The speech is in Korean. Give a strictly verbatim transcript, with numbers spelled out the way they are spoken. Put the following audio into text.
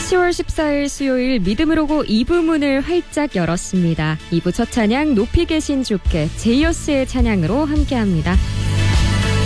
시월 십사일 수요일 믿음으로고 이 부 문을 활짝 열었습니다. 이 부 첫 찬양 높이 계신 주께 제이어스의 찬양으로 함께합니다.